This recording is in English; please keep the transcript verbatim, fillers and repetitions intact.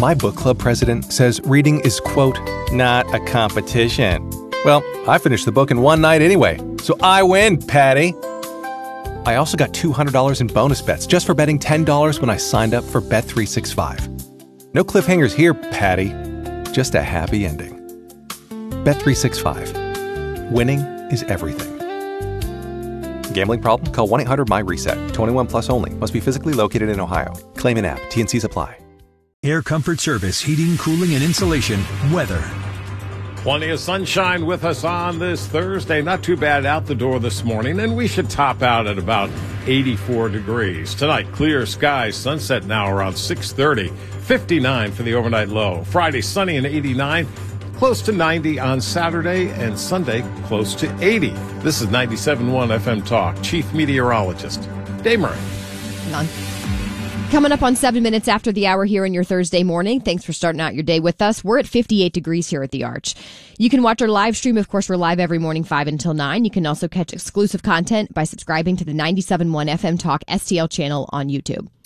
My book club president says reading is, quote, not a competition. Well, I finished the book in one night anyway, so I win, Patty. I also got two hundred dollars in bonus bets just for betting ten dollars when I signed up for Bet three sixty-five. No cliffhangers here, Patty. Just a happy ending. Bet three sixty-five. Winning is everything. Gambling problem? Call one eight hundred M Y RESET. twenty-one plus only. Must be physically located in Ohio. Claim in app. T N Cs apply. Air Comfort Service, heating, cooling, and insulation. Weather. Plenty of sunshine with us on this Thursday. Not too bad out the door this morning, and we should top out at about eighty-four degrees. Tonight, clear skies, sunset now around six thirty, fifty-nine for the overnight low. Friday, sunny and eighty-nine, close to ninety on Saturday, and Sunday, close to eighty. This is ninety-seven point one F M Talk. Chief Meteorologist Dave Murray. None. Coming up on seven minutes after the hour here on your Thursday morning. Thanks for starting out your day with us. We're at fifty-eight degrees here at the Arch. You can watch our live stream. Of course, we're live every morning, five until nine. You can also catch exclusive content by subscribing to the ninety-seven point one F M Talk S T L channel on YouTube.